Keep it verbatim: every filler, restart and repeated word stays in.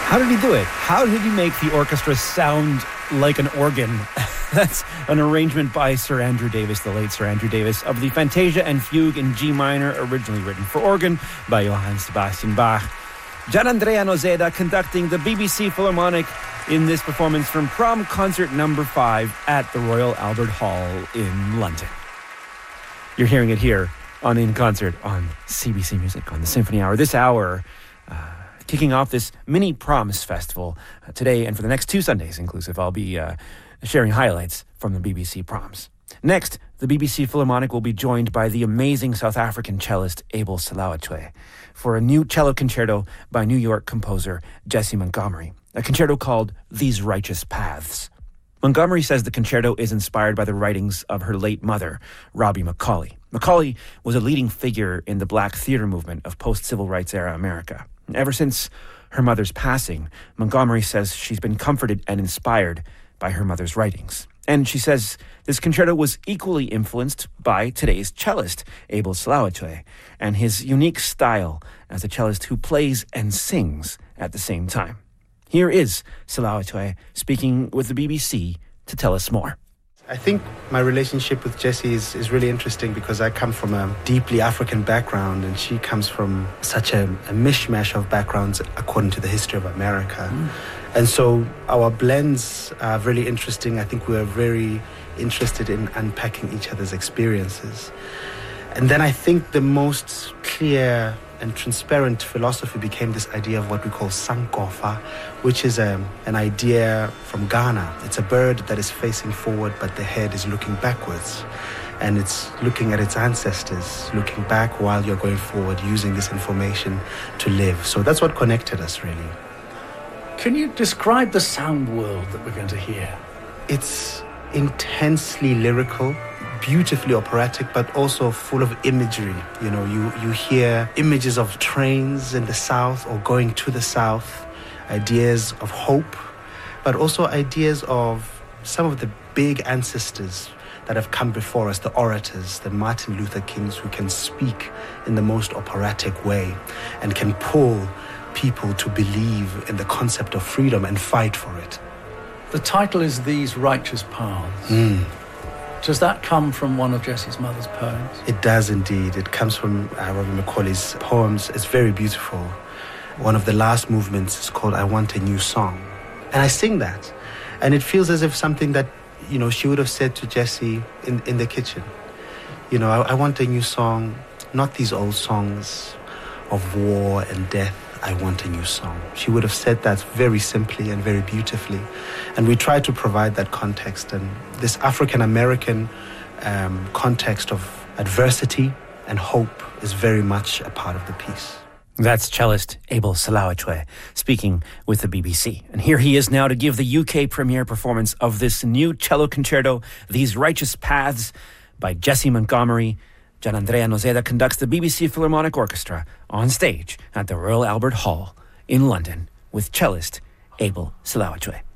How did he do it? How did he make the orchestra sound like an organ? That's an arrangement by Sir Andrew Davis, the late Sir Andrew Davis, of the Fantasia and Fugue in G minor, originally written for organ by Johann Sebastian Bach. Gianandrea Nozeda conducting the B B C Philharmonic in this performance from Prom Concert Number five at the Royal Albert Hall in London. You're hearing it here on In Concert on C B C Music on the Symphony Hour. This hour, uh, kicking off this mini Proms Festival uh, today and for the next two Sundays inclusive. I'll be uh, sharing highlights from the B B C Proms. Next, the B B C Philharmonic will be joined by the amazing South African cellist Abel Selawatwe for a new cello concerto by New York composer Jessie Montgomery, a concerto called These Righteous Paths. Montgomery says the concerto is inspired by the writings of her late mother, Robbie McCauley. McCauley was a leading figure in the Black theater movement of post-civil rights era America. Ever since her mother's passing, Montgomery says she's been comforted and inspired by her mother's writings. And she says this concerto was equally influenced by today's cellist, Abel Selawatwe, and his unique style as a cellist who plays and sings at the same time. Here is Selawatwe speaking with the B B C to tell us more. I think my relationship with Jessie is, is really interesting because I come from a deeply African background and she comes from such a, a mishmash of backgrounds according to the history of America. Mm. And so our blends are really interesting. I think we're very interested in unpacking each other's experiences. And then I think the most clear and transparent philosophy became this idea of what we call sankofa, which is a, an idea from Ghana. It's a bird that is facing forward, but the head is looking backwards. And it's looking at its ancestors, looking back while you're going forward, using this information to live. So that's what connected us, really. Can you describe the sound world that we're going to hear? It's intensely lyrical, beautifully operatic, but also full of imagery. You know, you, you hear images of trains in the south or going to the south, ideas of hope, but also ideas of some of the big ancestors that have come before us, the orators, the Martin Luther Kings, who can speak in the most operatic way and can pull people to believe in the concept of freedom and fight for it. The title is These Righteous Paths. Mm. Does that come from one of Jessie's mother's poems? It does indeed. It comes from uh, Robbie McCauley's poems. It's very beautiful. One of the last movements is called I Want a New Song. And I sing that. And it feels as if something that, you know, she would have said to Jessie in, in the kitchen. You know, I, I want a new song, not these old songs of war and death. I want a new song. She would have said that very simply and very beautifully. And we try to provide that context. And this African-American um, context of adversity and hope is very much a part of the piece. That's cellist Abel Selawatwe speaking with the B B C. And here he is now to give the U K premiere performance of this new cello concerto, These Righteous Paths, by Jessie Montgomery. Gianandrea Nozeda conducts the B B C Philharmonic Orchestra on stage at the Royal Albert Hall in London with cellist Abel Selawatwe.